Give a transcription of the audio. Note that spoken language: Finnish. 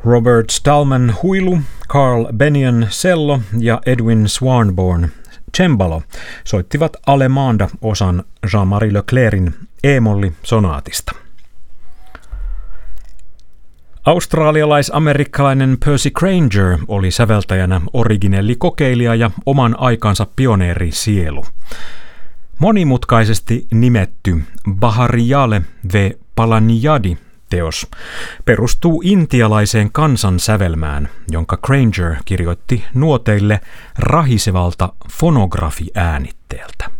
Robert Stallman huilu, Carl Bennion cello ja Edwin Swanborn cembalo soittivat Allemande-osan Jean-Marie Leclerc'in E-molli-sonaatista. Australialais-amerikkalainen Percy Grainger oli säveltäjänä originellikokeilija ja oman aikansa pioneerisielu. Monimutkaisesti nimetty Bahariyale ve Palaniyadi teos perustuu intialaiseen kansansävelmään, jonka Grainger kirjoitti nuoteille rahisevalta fonografiäänitteeltä.